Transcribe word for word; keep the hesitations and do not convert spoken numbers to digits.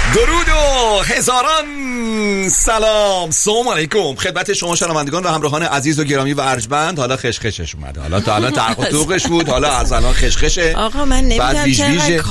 درود و هزاران سلام. سلام علیکم خدمت شما شنوندگان و همراهان عزیز و گرامی و ارجمند. حالا خشخشش اومده، حالا تا الان ترق و توقش بود، حالا از الان خشخشه. آقا من نمیدونم چرا